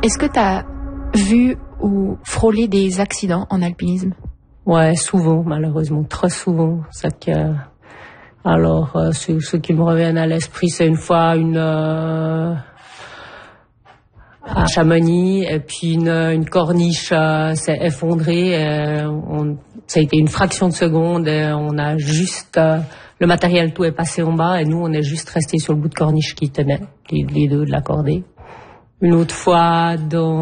Est-ce que tu as vu ou frôlé des accidents en alpinisme? Ouais, souvent, malheureusement, trop souvent. Alors, ceux qui me reviennent à l'esprit, c'est une fois à Chamonix, et puis une corniche s'est effondrée. Ça a été une fraction de seconde, et on a juste le matériel tout est passé en bas, et nous on est juste resté sur le bout de corniche qui tenait les deux de la cordée. Une autre fois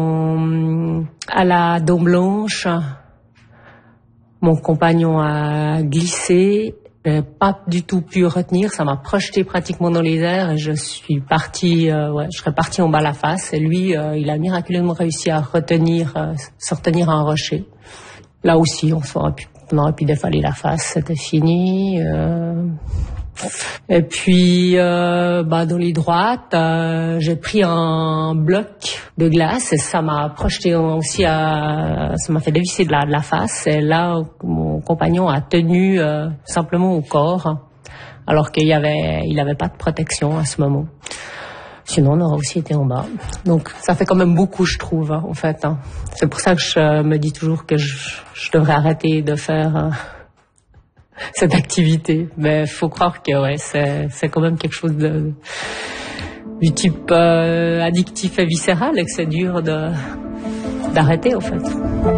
à la Dôme Blanche, mon compagnon a glissé. J'ai pas du tout pu retenir, ça m'a projeté pratiquement dans les airs et je serais partie en bas la face, et lui, il a miraculeusement réussi à se retenir à un rocher. Là aussi, on aurait pu défaler la face, c'était fini. Et puis, dans les droites, j'ai pris un bloc de glace et ça m'a projeté aussi ça m'a fait dévisser de la face. Et là, mon compagnon a tenu simplement au corps, alors qu'il avait pas de protection à ce moment. Sinon, on aurait aussi été en bas. Donc, ça fait quand même beaucoup, je trouve, en fait. C'est pour ça que je me dis toujours que je devrais arrêter de faire cette activité. Mais faut croire que c'est quand même quelque chose du type addictif et viscéral, et que c'est dur d'arrêter, en fait.